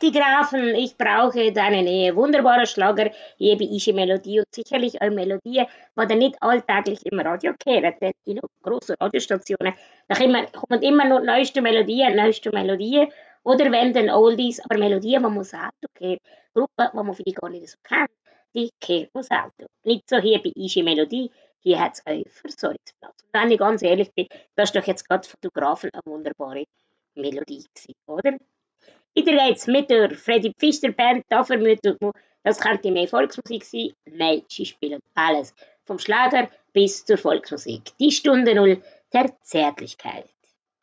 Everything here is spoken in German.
Die Grafen, ich brauche deine Nähe. Wunderbarer Schlager, hebische Melodie und sicherlich eine Melodie, die ihr nicht alltäglich im Radio hört. Denn in grossen Radiostationen, kommen immer noch die neuesten Melodien. Oder wenn dann Oldies, aber Melodien, die man selten hört. Gruppen, die man vielleicht gar nicht so kennt, die hört man selten. Nicht so hebische Melodie, hier hat es euch Versorgungsplatz. Und wenn ich ganz ehrlich bin, das ist doch jetzt gerade Fotografen eine wunderbare Melodie gewesen, oder? Weiter geht's mit der Freddy Pfister Band. Da vermutet man, das könnte mehr Volksmusik sein. Nein, sie spielen alles. Vom Schlager bis zur Volksmusik. Die Stunde Null der Zärtlichkeit.